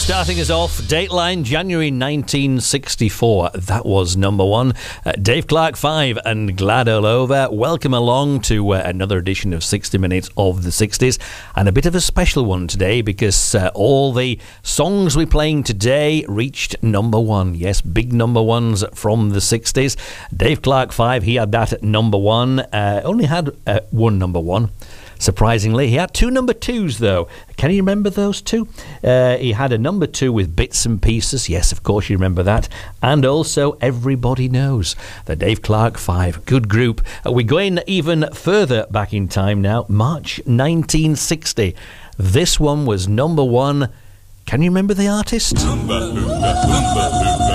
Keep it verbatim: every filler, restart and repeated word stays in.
starting us off, Dateline, January nineteen sixty-four. That was number one. Uh, Dave Clark five and Glad All Over. Welcome along to uh, another edition of sixty minutes of the sixties. And a bit of a special one today because uh, all the songs we're playing today reached number one. Yes, big number ones from the sixties. Dave Clark five, he had that at number one. Uh, only had uh, one number one. Surprisingly, he had two number twos, though. Can you remember those two? Uh, he had a number two with Bits and Pieces. Yes, of course you remember that. And also Everybody Knows. The Dave Clark five. Good group. Uh, we're going even further back in time now. March nineteen sixty. This one was number one. Can you remember the artist?